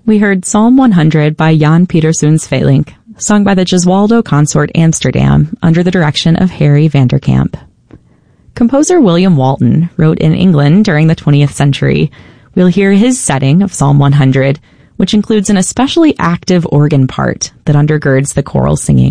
We heard Psalm 100 by Jan Peter Soens-Velink, sung by the Gesualdo Consort Amsterdam under the direction of Harry Vanderkamp. Composer William Walton wrote in England during the 20th century. We'll hear his setting of Psalm 100, which includes an especially active organ part that undergirds the choral singing.